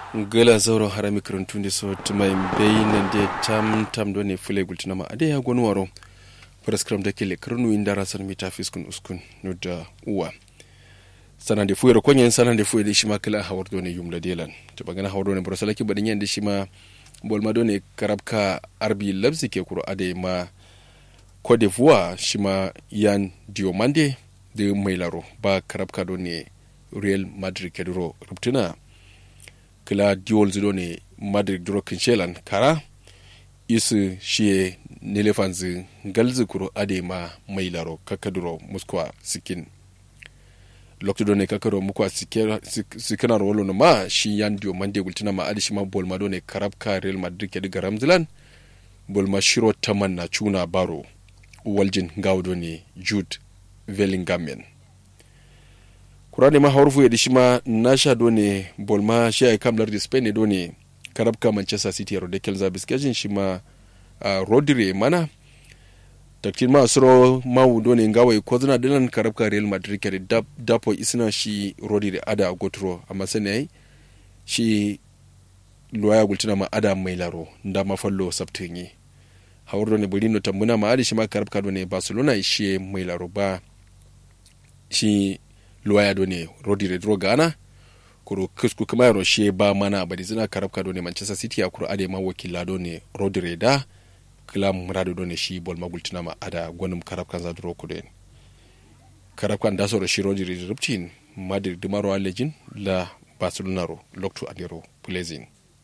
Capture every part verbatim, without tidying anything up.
gala zauro harami kiruntunde so tumai bayin de tam tam do ne fule gultina ma ade ya gonu waro prescribe de kile kirunu indara san mita fiskun uskun no da uwa sanan de fuero konyen sanan de fuede shima kala hawar do ne yumla delan to bagana hawar do ne brosalaki badin yande shima bolma do ne karabka arbi labsi ke kuro ade ma Côte d'Ivoire shima yan diomande de mailaro ba karabka do ne Real Madrid keduro ruptina kila diol zido ne Madrid duro kinshelan kara isu shiye nelefanzi galzi kuro ade ma mailaro kakaduro muskwa sikin lokto do ne kakaro mukwa sikina rolo no ma shi yan diomande gultina ma ade shima bolma do ne karabka Real Madrid kedi garamzilan bolma shiro tamanna chuna baro waljin gawdo ne Jude Bellingham kurani ma hawrfu yedi shima nasha do ne bolma shi ay kamlar de Spain do ne karabka Manchester City ro de kelza biskajin shima uh, Rodri mana taktin ma suro mawu do ne ngawai kozuna dinan karabka Real Madrid kare dap dapo isna shi Rodri ada gotro amma sanai shi loya gultina ma ada mai laro nda mafallo sabtinyi hawro ne bulino tambuna ma adi shima karabka do ne Barcelona shi mai laro ba shi loya do ne Rodri dro gana kuro kusku kuma yaro shi ba mana badi zina karabka do ne Manchester City ya kuro ade ma wakila do ne Rodri da kila murado do ne shi bol magultina ma ada gonum karabka za dro kuden karabka da so shi Rodri ruptin Madrid dumaro alejin la Barcelona ro lokto adero plezin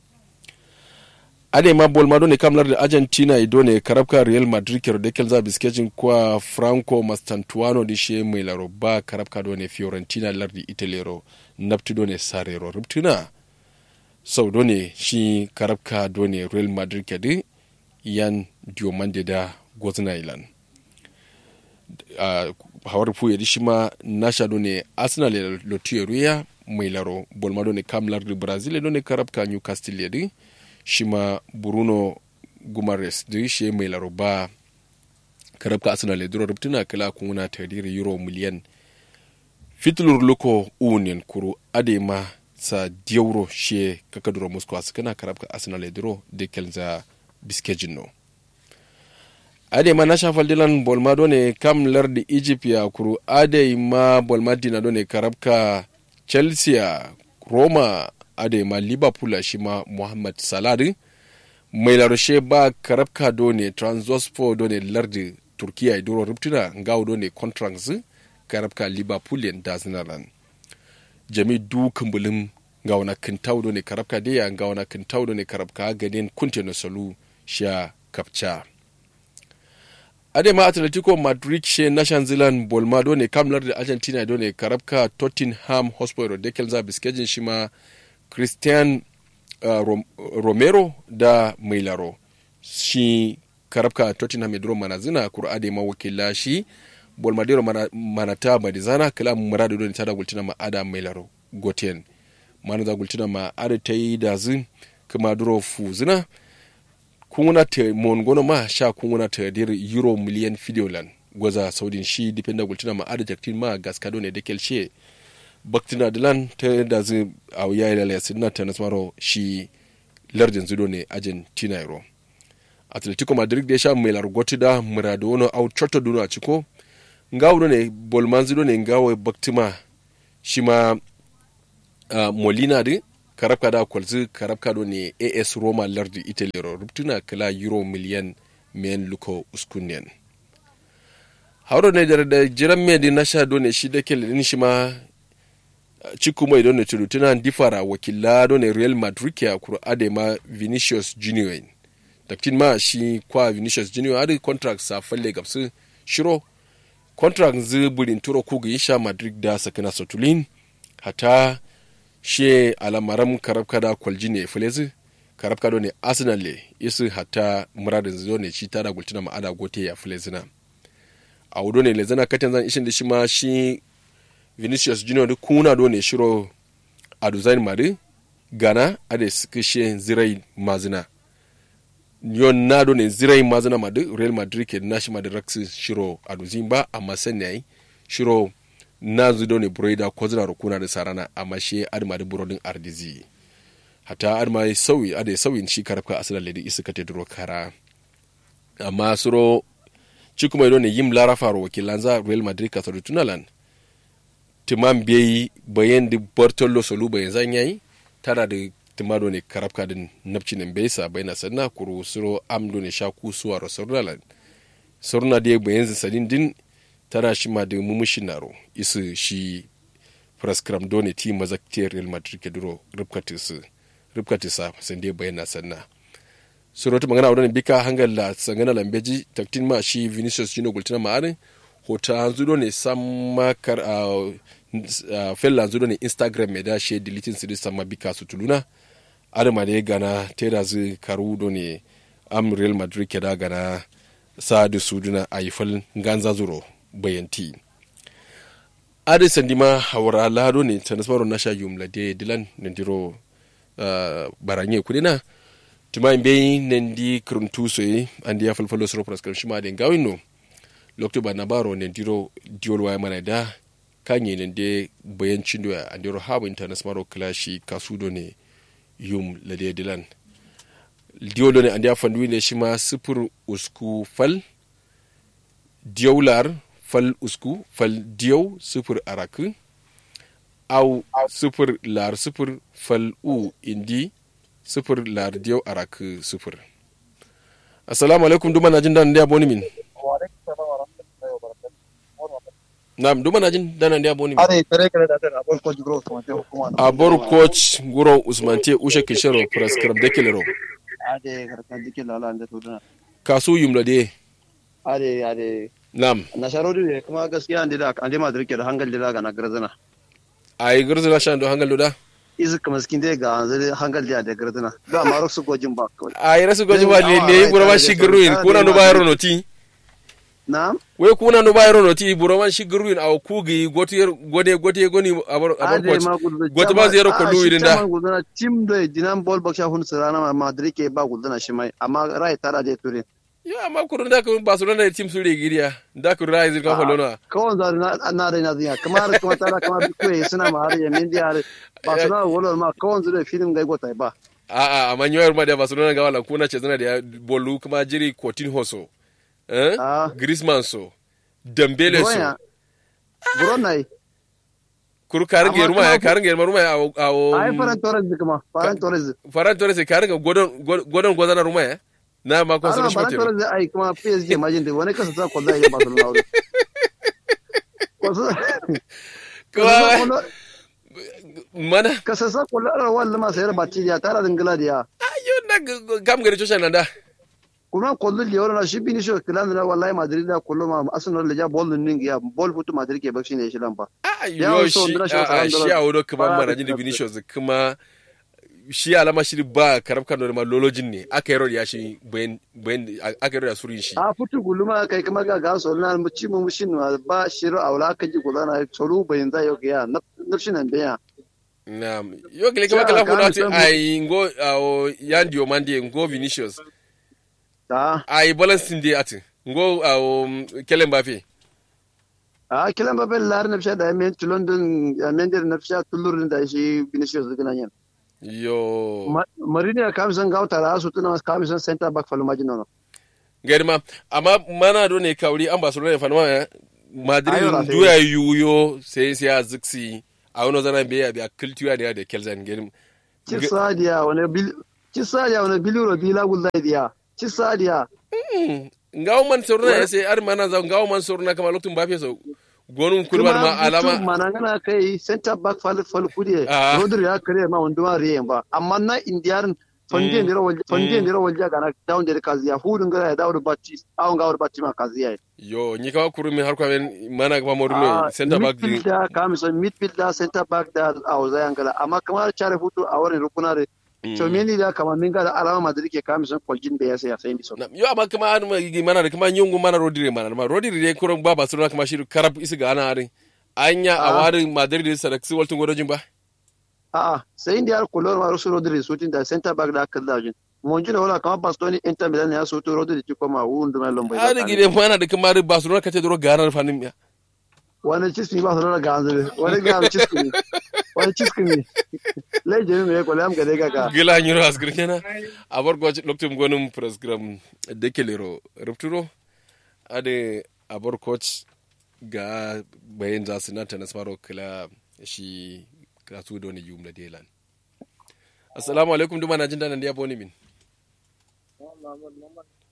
ade ma bol mado ne kamlar da Argentina ido ne karabka Real Madrid kero de kelza biskejin kwa Franco Mastantuano di she mai laro ba karabka do ne Fiorentina lardi Italero napti do ne Sarero ruptuna sau do ne shi karabka do ne Real Madrid kedi yan diomande da gozna ilan uh, hawar fu yedi shima nasha do ne Arsenal lotiyeruya mai laro bol mado ne kamlar da Brazil do ne karabka Newcastle yedi shima Bruno Gumares da shi mai laroba karabka Arsenal le duro rubtuna kala kuna tadiri euro miliyan fitlur loko union kuru adema sa dieuro she kakaduro Moscow kana karabka Arsenal le duro de kelza biskejino adema na shafal dilan bolmado ne kam lardi Egypt ya kuru adema bolmadina do ne karabka Chelsea Roma adema Liverpool shima Mohamed Salah mai laroshe ba karabka do ne Trabzonspor do ne lardi Turkiya idoro ruptina ngawo do ne contracts karabka Liverpool en daznalan jami du kumbulum ngawo na kintaw do ne karabka de ya ngawo na kintaw do ne karabka gaden kunte no solu sha kapcha adema Atletico Madrid she National Zealand bolma do ne kamlar da Argentina do ne karabka Tottenham Hotspur de kelza biskejin shima Christian uh, Rom Romero da Mailaro shi karabka Tottenham Medro manazina kurade ma wakila shi bolmadero mana, manata madizana kala murado don tada gultina ma ada Mailaro goten manaza gultina ma ada tayi da zin kuma duro fuzina kuna te mongono ma sha kuna te dir euro miliyan fidolan goza saudin shi dependa gultina ma ada jaktin ma gaskado ne dekel she baktina dilan ta da zai a yayi da lasin na tennis maro shi lardin zudo ne Argentina ro Atletico Madrid da sha mai largoti da Maradona au chotto duno a ciko ngawo ne bolman zudo ne ngawo baktima shi ma uh, Molina di karabka da kwalzi karabka do ne A S Roma lardi Italy ro rubtuna kala euro miliyan men luko uskunnen hauro ne da jiran me di nasha do ne shi da kelin shi ma ciku mai don tudu tana difara wakila don Real Madrid ya kuro adema Vinicius Junior taktin ma shi kwa Vinicius Junior adi contract sa falle gabsu shiro contract zu burin turo kugu isha Madrid da sakina sotulin hata she alamaram karabka da kwaljine fulezi karabka don Arsenal le isu hata muradin zo ne shi tada gultina ma ada gote ya fulezina a wudo ne lezana katan zan ishin da shi ma shi Vinicius Junior da kuna do ne shiro a design mari gana ade skishe zirai mazina yon na do ne zirai mazina madu Real Madrid ke nashi madaraksi shiro a dozin ba amma sanyai shiro na zu do ne broida kozina ro kuna da sarana amma she adma da burodin ardizi hata ar mai sauyi ade sauyin shi karabka asala ledi isuka te duro kara amma suro cikuma do ne yim lara faro wakilanza Real Madrid ka sadu tunalan timam beyi bayan di Bartolo Solu bayan zan yayi tara da timado ne karabka din napcinin besa bayna sanna kuru suro amdo ne shaku suwa rasulullah surna da bayan sadin din tara shi ma da mumushin naro isu shi prescram done ti mazakti Real Madrid ke duro rubkatis rubkatisa sande bayna sanna suro ta magana wadon bika hangal la sangana lambeji taktin ma shi Vinicius Junior gultina ma'arin hota hanzu ne samma kar a uh, fella hanzu ne Instagram me da she deleting su samma bika su tuluna adama da ya gana tera zu karu do ne am Real Madrid ke da gana sa da su duna a yi fal ganza zuro bayanti adi sandima hawara lado ne tanasmaro na sha yumla de dilan nandiro uh, baranye kudina tuma imbe nendi kruntu soyi andi ya falfalo suro praskar shima de gawino lokto ba nabaro nendiro diol wa mana da kanye nende bayancin do andiro habu tanasmaro klashi kasudo ne yum lade dilan diolo ne andi afandu ne shima sifur usku fal diolar fal usku fal diyo sifur araku au sifur lar sifur fal u indi sifur lar diyo araku sifur. Assalamu alaikum duma na jin dan da boni min. Nam duma na jin dan da boni min. Are tare kare da tare abor coach gro usmante hukuma. Abor coach gro usmante ushe kishero prescribe dekelero. Ade garkan dikela ala anda tuduna. Kasu yumla de. Ade ade. Nam. Na sharodi ne kuma gaskiya ande da ande Madrid ke da hangal da ga na garzana. Ai garzana shan do hangal da. Izu kuma skin dai ga anzali hangal da da garzana. Da marok su gojin ba kawai. Ai rasu gojin ba ne ne gura ba shigruin kuna no bayro noti. Na'am. We kuna no bayro noti buro man shigruin aw kugi goti gode goti goni abor abor coach. Goti ba zero ko luwi da. Gudana tim da dinan ball baksha hun sarana Madrid ke ba gudana shi mai amma rai tara da turin. Yo amma kurun da kun Barcelona da team su rigiriya da kun rai zirga holona kawon zari na na da na kamar kuma tara kamar kuwe suna ma har yamin da Barcelona wala ma kawon zari film ga gota ba a a amma yoyar ma da Barcelona ga wala kuna ce zana da bolu kuma jiri Coutinho so eh Griezmann so Dembele so bro nai kuru karin ga ruma ya karin ga ruma ya awo ai Ferran Torres kuma Ferran Torres Ferran Torres karin ga godon godon godana ruma ya na ma ko sun shmate ba ba ai kuma P S G majin da wani kasa sa ko zai ba Barcelona ko ko mana kasa sa ko la walla ma sayar batti ya tara dingala dia ayo na kam gari to shanan da kuma kollu liyo na shi bini shi kilan da wallahi Madrid da kollu ma Arsenal da ja ball nin ya ball futu Madrid ke bakshi ne shi lamba ayo shi shi a wodo kuma marajin da Vinicius kuma shi alama shi ba karabkan da malolojin ne aka yi rodiya shi bayan bayan aka yi rodiya surin shi a futu guluma kai kuma ga ga so na mu ci mu shin ba shiro aula ka ji gulana solu bayan zai yau ya nafshin nan da na yo kile kama kala kuna ti ai ngo o yandi o mandi ngo Vinicius ta ai balancing day ati ngo o kelen bafe a kelen bafe lar nafsha da men London men der nafsha tulur da shi Vinicius da nan yo marini ya kamsan gauta da su tuna kamsan center back falu majino no germa amma mana do ne kauri an Barcelona fa ma Madrid duya yuyo sai sai aziksi a wono zana be ya bi kultuwa da da kelzan germa kisadiya wani bil kisadiya wani biluro bila gullaidiya kisadiya ngawo man sorna sai ar mana za ngawo man sorna kama lokacin ba fe so gonun kulman ma alama manangana kai center back fal fal kudi Rodri ya kare ma wanda riye ba amma na indiyarin fonje ndira wal fonje ndira wal jaga na down der kaziya hudun gara ya dawo batti awon gawar batti ma kaziya yo ni ka kurumi har kwa mana ga modulo center back din da kamisa midfielder center back da awza yangala amma kamar chare futu a wurin rukunare to meni da kamar min ga da alama Madrid ke kamisa kwaljin da ya sai ya sai so yo amma kuma an mana da kuma yungu mana Rodri mana ma Rodri dai kuran ba Barcelona kuma shi karab isi ga ana arin anya a warin Madrid da saraksi waltun godojin ba a'a sai inda har kolor ma Russo Rodri sutin da center back da aka dajin mun ji da wala kamar Barcelona Inter Milan ya so to Rodri ci kuma wun da mai lombai a da gide mana da kamar Barcelona kace doro ganar fanin ya wani ciski Barcelona ga anzure wani ga ciski wani ciski ne lai jemi me ko lam ga de ga gila nyiro asgir kena abar go loktum gonum program de kelero rupturo ade abar coach ga bayan za su nata na smaro kila shi kasu da wani yumna delan assalamu alaikum duma na jin danan da yabo ni min